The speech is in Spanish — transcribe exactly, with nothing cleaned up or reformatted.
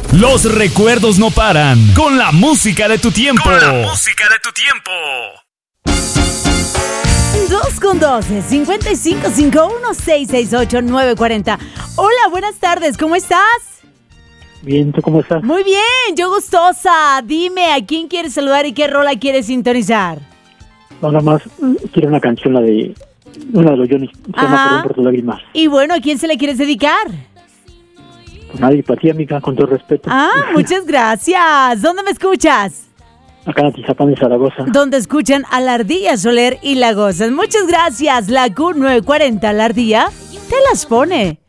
Los recuerdos no paran. Con la música de tu tiempo. Con la música de tu tiempo. dos con doce, cincuenta y cinco, cincuenta y uno, seiscientos sesenta y ocho, novecientos cuarenta. Hola, buenas tardes, ¿cómo estás? Bien, ¿tú cómo estás? Muy bien, yo gustosa. Dime, ¿a quién quieres saludar y qué rola quieres sintonizar? No, nada más mm, quiero una canción, la de una de los Johnny, se llama Ajá. Perdón por tus lágrimas. Y bueno, ¿a quién se le quieres dedicar? Pues nadie, para ti, amiga, con todo respeto. Ah, muchas gracias. ¿Dónde me escuchas? Acá en Atizapán de Zaragoza. Donde escuchan a la Ardilla Soler y la gozan. Muchas gracias. La Q novecientos cuarenta, la Ardilla, te las pone.